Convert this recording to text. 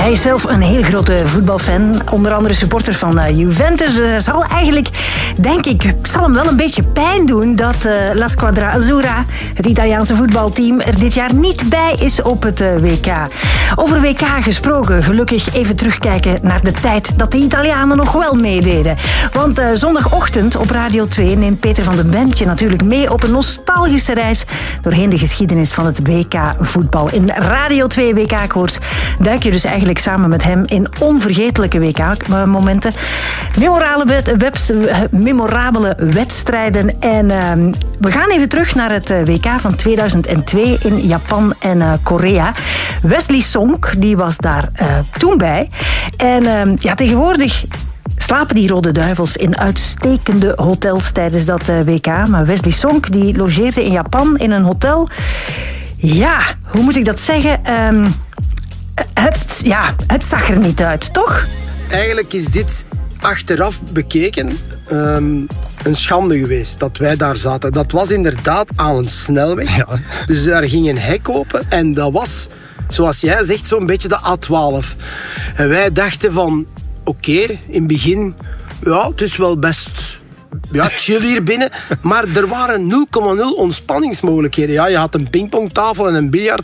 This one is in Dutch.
Hij is zelf een heel grote voetbalfan. Onder andere supporter van Juventus. Dus hij zal eigenlijk, denk ik, zal hem wel een beetje pijn doen dat La Squadra Azzurra, het Italiaanse voetbalteam, er dit jaar niet bij is op het WK. Over WK gesproken, gelukkig even terugkijken naar de tijd dat de Italianen nog wel meededen. Want zondagochtend op Radio 2 neemt Peter van den Bent je natuurlijk mee op een nostalgische reis doorheen de geschiedenis van het WK-voetbal. In Radio 2 WK-koers duik je dus eigenlijk samen met hem in onvergetelijke WK-momenten, memorabele wedstrijden. En we gaan even terug naar het WK van 2002 in Japan en Korea. Wesley Sonk, die was daar toen bij. En tegenwoordig slapen die Rode Duivels in uitstekende hotels tijdens dat WK. Maar Wesley Sonk, die logeerde in Japan in een hotel. Ja, hoe moet ik dat zeggen? Het zag er niet uit, toch? Eigenlijk is dit achteraf bekeken een schande geweest dat wij daar zaten. Dat was inderdaad aan een snelweg. Ja. Dus daar ging een hek open en dat was, zoals jij zegt, zo'n beetje de A12. En wij dachten van, oké, in het begin, ja, het is wel best chill hier binnen. Maar er waren 0,0 ontspanningsmogelijkheden. Ja, je had een pingpongtafel en een